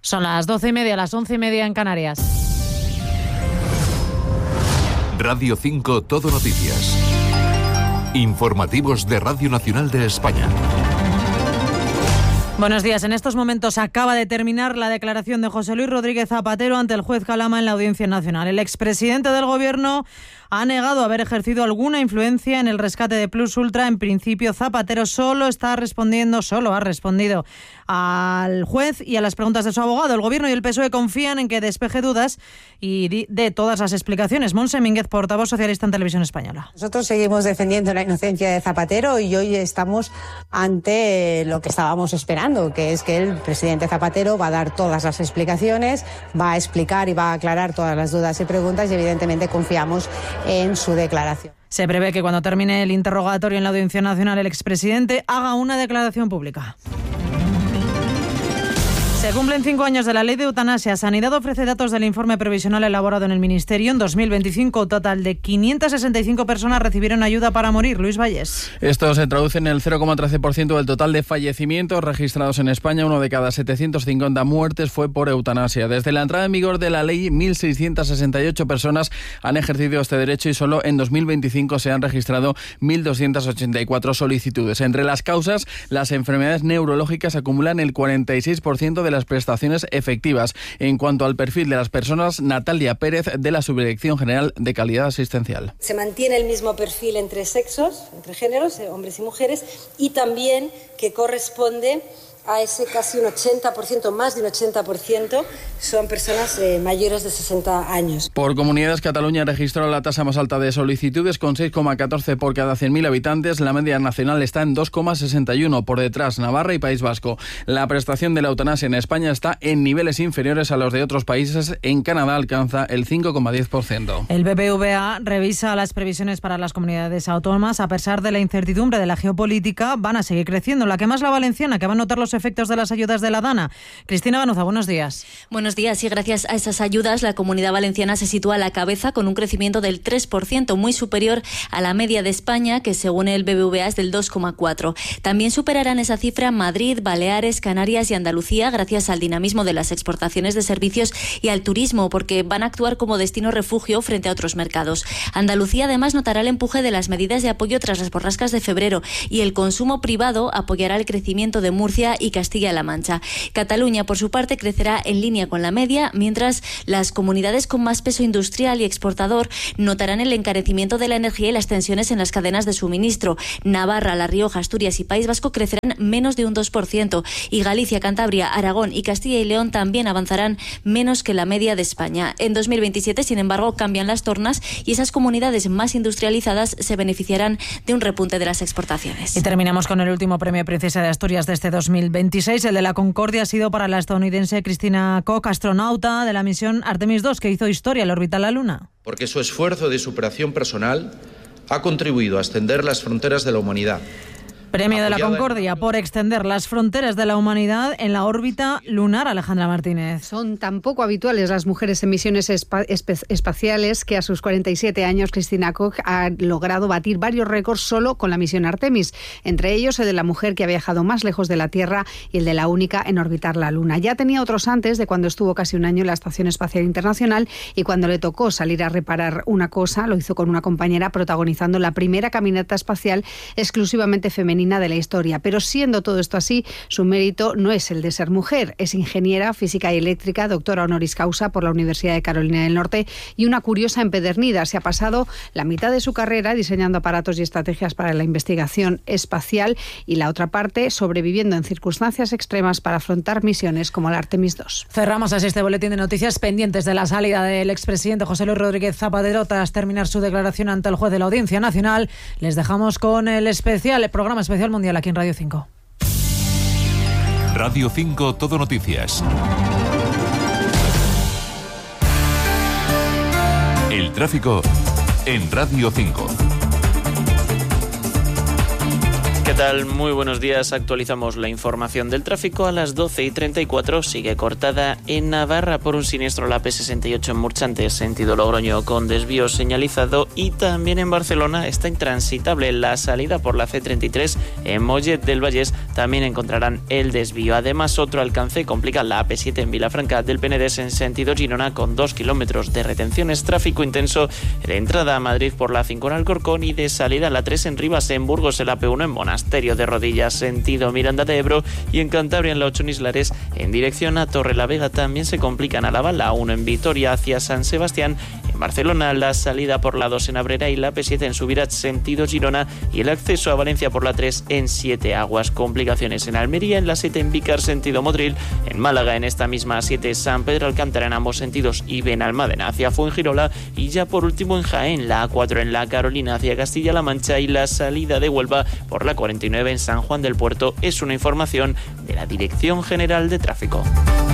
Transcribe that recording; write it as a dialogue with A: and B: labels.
A: Son las 12:30, las 11:30 en Canarias.
B: Radio 5 Todo Noticias. Informativos de Radio Nacional de España.
A: Buenos días. En estos momentos acaba de terminar la declaración de José Luis Rodríguez Zapatero ante el juez Calama en la Audiencia Nacional. El expresidente del Gobierno ha negado haber ejercido alguna influencia en el rescate de Plus Ultra. En principio, Zapatero solo ha respondido al juez y a las preguntas de su abogado. El Gobierno y el PSOE confían en que despeje dudas y dé todas las explicaciones. Montse Mínguez, portavoz socialista en Televisión Española.
C: Nosotros seguimos defendiendo la inocencia de Zapatero y hoy estamos ante lo que estábamos esperando, que es que el presidente Zapatero va a dar todas las explicaciones, va a explicar y va a aclarar todas las dudas y preguntas, y evidentemente confiamos en su declaración.
A: Se prevé que cuando termine el interrogatorio en la Audiencia Nacional, el expresidente haga una declaración pública. Se cumplen 5 años de la ley de eutanasia. Sanidad ofrece datos del informe provisional elaborado en el Ministerio. En 2025, un total de 565 personas recibieron ayuda para morir. Luis Vallés.
D: Esto se traduce en el 0,13% del total de fallecimientos registrados en España. 1 de cada 750 muertes fue por eutanasia. Desde la entrada en vigor de la ley, 1.668 personas han ejercido este derecho y solo en 2025 se han registrado 1.284 solicitudes. Entre las causas, las enfermedades neurológicas acumulan el 46% de las prestaciones efectivas. En cuanto al perfil de las personas, Natalia Pérez, de la Subdirección General de Calidad Asistencial.
E: Se mantiene el mismo perfil entre sexos, entre géneros, hombres y mujeres, y también que corresponde a ese casi un 80%, más de un 80%, son personas mayores de 60 años.
D: Por comunidades, Cataluña registró la tasa más alta de solicitudes, con 6,14 por cada 100.000 habitantes. La media nacional está en 2,61, por detrás Navarra y País Vasco. La prestación de la eutanasia en España está en niveles inferiores a los de otros países. En Canadá alcanza el 5,10%.
A: El BBVA revisa las previsiones para las comunidades autónomas. A pesar de la incertidumbre de la geopolítica, van a seguir creciendo. La que más, la valenciana, que va a notar los efectos de las ayudas de la DANA. Cristina Ganuza, buenos días.
F: Buenos días. Y gracias a esas ayudas, la Comunidad Valenciana se sitúa a la cabeza con un crecimiento del 3%, muy superior a la media de España, que según el BBVA es del 2,4%. También superarán esa cifra Madrid, Baleares, Canarias y Andalucía, gracias al dinamismo de las exportaciones de servicios y al turismo, porque van a actuar como destino refugio frente a otros mercados. Andalucía además notará el empuje de las medidas de apoyo tras las borrascas de febrero, y el consumo privado apoyará el crecimiento de Murcia y Castilla-La Mancha. Cataluña, por su parte, crecerá en línea con la media, mientras las comunidades con más peso industrial y exportador notarán el encarecimiento de la energía y las tensiones en las cadenas de suministro. Navarra, La Rioja, Asturias y País Vasco crecerán menos de un 2%, y Galicia, Cantabria, Aragón y Castilla y León también avanzarán menos que la media de España. En 2027, sin embargo, cambian las tornas y esas comunidades más industrializadas se beneficiarán de un repunte de las exportaciones.
A: Y terminamos con el último premio Princesa de Asturias de este 2026. El de la Concordia ha sido para la estadounidense Christina Koch, astronauta de la misión Artemis II, que hizo historia al orbitar la Luna.
G: Porque su esfuerzo de superación personal ha contribuido a extender las fronteras de la humanidad.
A: Premio de la Concordia por extender las fronteras de la humanidad en la órbita lunar. Alejandra Martínez.
H: Son tan poco habituales las mujeres en misiones espaciales que a sus 47 años Christina Koch ha logrado batir varios récords solo con la misión Artemis, entre ellos el de la mujer que ha viajado más lejos de la Tierra y el de la única en orbitar la Luna. Ya tenía otros antes, de cuando estuvo casi un año en la Estación Espacial Internacional, y cuando le tocó salir a reparar una cosa, lo hizo con una compañera, protagonizando la primera caminata espacial exclusivamente femenina de la historia. Pero siendo todo esto así, su mérito no es el de ser mujer. Es ingeniera física y eléctrica, doctora honoris causa por la Universidad de Carolina del Norte, y una curiosa empedernida. Se ha pasado la mitad de su carrera diseñando aparatos y estrategias para la investigación espacial, y la otra parte sobreviviendo en circunstancias extremas para afrontar misiones como la Artemis II.
A: Cerramos así este boletín de noticias, pendientes de la salida del expresidente José Luis Rodríguez Zapatero tras terminar su declaración ante el juez de la Audiencia Nacional. Les dejamos con el programa especial mundial aquí en Radio 5.
B: Radio 5 Todo Noticias. El tráfico en Radio 5.
I: ¿Qué tal? Muy buenos días. Actualizamos la información del tráfico a las 12:34. Sigue cortada en Navarra por un siniestro la P68 en Murchante, sentido Logroño, con desvío señalizado. Y también en Barcelona está intransitable la salida por la C33 en Mollet del Vallès. También encontrarán el desvío. Además, otro alcance complica la AP7 en Vilafranca del Penedès en sentido Girona, con 2 kilómetros de retenciones. Tráfico intenso de entrada a Madrid por la 5 en Alcorcón y de salida a la 3 en Rivas, en Burgos, el AP1 en Monasterio de Rodillas, sentido Miranda de Ebro, y en Cantabria en la 8 en Islares en dirección a Torrelavega. También se complican a la Bala, 1 en Vitoria hacia San Sebastián. En Barcelona la salida por la 2 en Abrera y la P7 en Subirats sentido Girona, y el acceso a Valencia por la 3 en Siete Aguas. Complicaciones en Almería, en la 7 en Vícar sentido Motril, en Málaga en esta misma 7 San Pedro Alcántara en ambos sentidos y Benalmádena hacia Fuengirola, y ya por último en Jaén la A4 en la Carolina hacia Castilla-La Mancha y la salida de Huelva por la 49 en San Juan del Puerto. Es una información de la Dirección General de Tráfico.